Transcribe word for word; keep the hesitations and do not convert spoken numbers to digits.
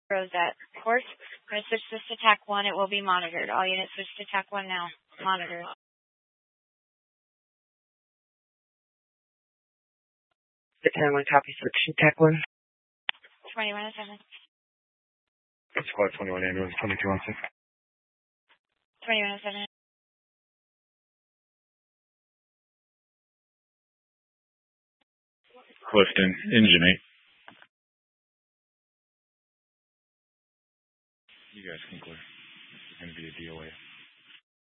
Rosette. Course, we're going to switch this to TAC one. It will be monitored. All units switch to TAC one now. Monitored. The ten one copy, switch to TAC one. twenty-one oh seven. Squad twenty-one, ambulance twenty-two one six. twenty-one oh seven. Clifton, engine eight. You guys can clear. This is going to be a D O A.